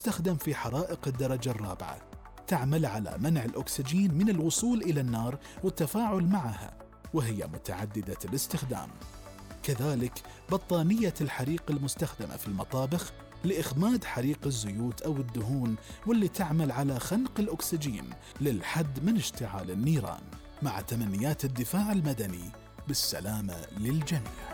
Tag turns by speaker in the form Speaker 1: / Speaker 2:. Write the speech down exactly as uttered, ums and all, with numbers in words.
Speaker 1: تستخدم في حرائق الدرجة الرابعة، تعمل على منع الأكسجين من الوصول إلى النار والتفاعل معها، وهي متعددة الاستخدام. كذلك بطانية الحريق المستخدمة في المطابخ لإخماد حريق الزيوت أو الدهون، واللي تعمل على خنق الأكسجين للحد من اشتعال النيران، مع تمنيات الدفاع المدني بالسلامة للجميع.